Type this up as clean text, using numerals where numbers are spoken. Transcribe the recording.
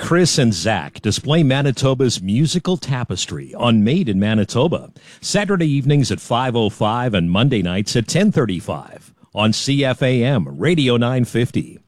Chris and Zach display Manitoba's musical tapestry on Made in Manitoba. Saturday evenings at 5:05 and Monday nights at 10:35 on CFAM Radio 950.